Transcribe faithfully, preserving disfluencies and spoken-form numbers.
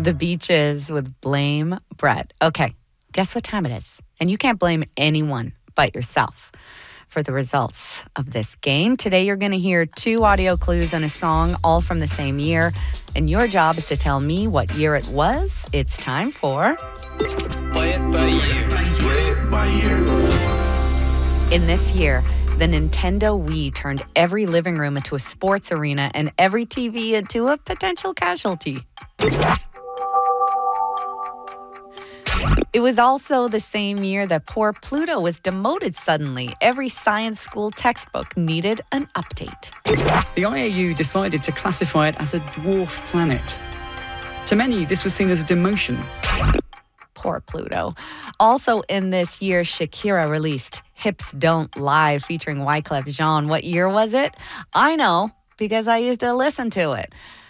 The Beaches with Blame Brett. Okay, guess what time it is? And you can't blame anyone but yourself for the results of this game. Today you're going to hear two audio clues and a song, all from the same year. And your job is to tell me what year it was. It's time for... Play it by ear. Play it by ear. In this year, the Nintendo Wii turned every living room into a sports arena and every T V into a potential casualty. It was also the same year that poor Pluto was demoted suddenly. Every science school textbook needed an update. The I A U decided to classify it as a dwarf planet. To many, this was seen as a demotion. Poor Pluto. Also in this year, Shakira released Hips Don't Lie featuring Wyclef Jean. What year was it? I know because I used to listen to it.